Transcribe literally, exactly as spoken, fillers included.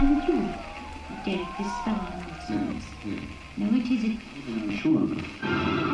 with you. Derek the Star nonsense. Mm, mm. No, it isn't. I'm sure.